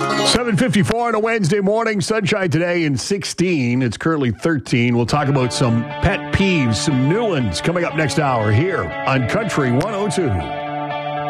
7:54 on a Wednesday morning. Sunshine today in 16. It's currently 13. We'll talk about some pet peeves, some new ones coming up next hour here on Country 102.